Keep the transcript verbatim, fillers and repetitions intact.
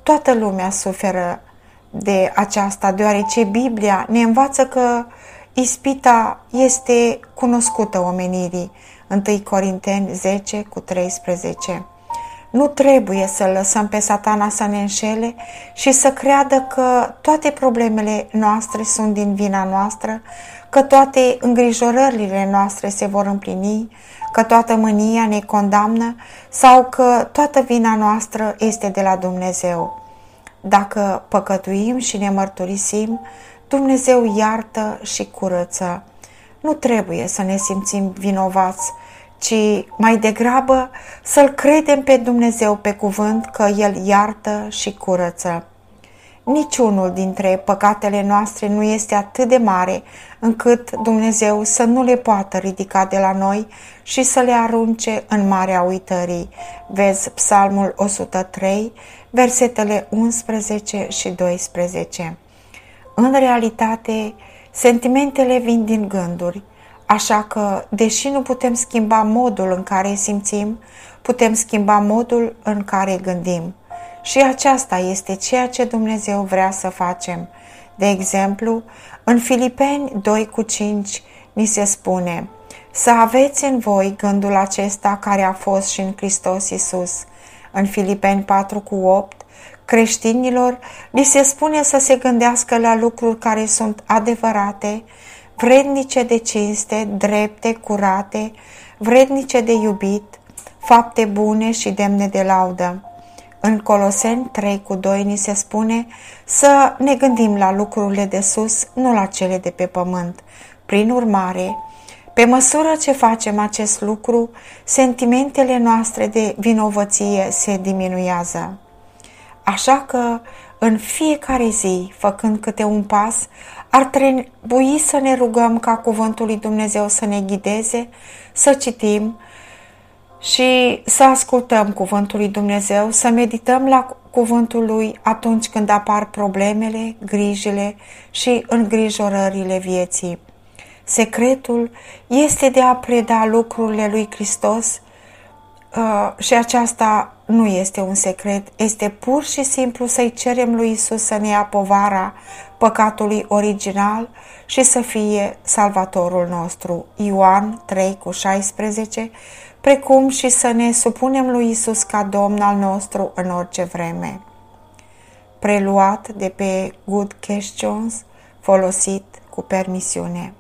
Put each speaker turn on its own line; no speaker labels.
toată lumea suferă de aceasta, deoarece Biblia ne învață că ispita este cunoscută omenirii. întâi Corinteni zece cu treisprezece. Nu trebuie să lăsăm pe Satana să ne înșele și să creadă că toate problemele noastre sunt din vina noastră, că toate îngrijorările noastre se vor împlini, că toată mânia ne condamnă sau că toată vina noastră este de la Dumnezeu. Dacă păcătuim și ne mărturisim, Dumnezeu iartă și curăță. Nu trebuie să ne simțim vinovați, ci mai degrabă să-L credem pe Dumnezeu pe cuvânt că El iartă și curăță. Niciunul dintre păcatele noastre nu este atât de mare încât Dumnezeu să nu le poată ridica de la noi și să le arunce în marea uitării. Vezi Psalmul o sută trei, versetele unsprezece și doisprezece. În realitate, sentimentele vin din gânduri, așa că, deși nu putem schimba modul în care simțim, putem schimba modul în care gândim. Și aceasta este ceea ce Dumnezeu vrea să facem. De exemplu, în Filipeni doi cu cinci ni se spune: să aveți în voi gândul acesta care a fost și în Hristos Iisus. În Filipeni patru cu opt, creștinilor li se spune să se gândească la lucruri care sunt adevărate, vrednice de cinste, drepte, curate, vrednice de iubit, fapte bune și demne de laudă. În Coloseni trei cu doi ni se spune să ne gândim la lucrurile de sus, nu la cele de pe pământ. Prin urmare, pe măsură ce facem acest lucru, sentimentele noastre de vinovăție se diminuează. Așa că, în fiecare zi, făcând câte un pas, ar trebui să ne rugăm ca cuvântul lui Dumnezeu să ne ghideze, să citim și să ascultăm cuvântul lui Dumnezeu, să medităm la cuvântul lui atunci când apar problemele, grijile și îngrijorările vieții. Secretul este de a preda lucrurile lui Hristos uh, și aceasta nu este un secret, este pur și simplu să-i cerem lui Iisus să ne ia povara păcatului original și să fie salvatorul nostru. Ioan trei cu șaisprezece, precum și să ne supunem lui Iisus ca Domn al nostru în orice vreme. Preluat de pe Good Questions, folosit cu permisiune.